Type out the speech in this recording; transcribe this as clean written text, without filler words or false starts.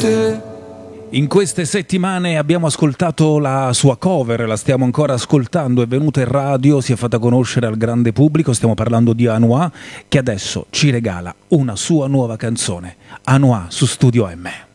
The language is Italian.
te. In queste settimane abbiamo ascoltato la sua cover, la stiamo ancora ascoltando, è venuta in radio, si è fatta conoscere al grande pubblico, stiamo parlando di Anouar, che adesso ci regala una sua nuova canzone, Anouar su Studio M.